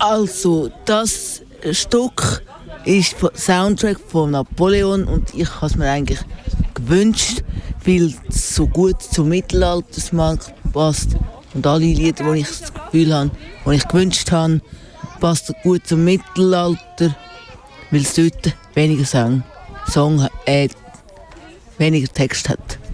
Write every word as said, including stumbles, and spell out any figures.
Also, das Stück ist der Soundtrack von Napoleon und ich habe es mir eigentlich gewünscht, weil es so gut zum Mittelaltersmarkt passt und alle Lieder, die ich das Gefühl habe, die ich gewünscht habe, passt gut zum Mittelalter, weil es dort weniger Song, Song äh, weniger Text hat.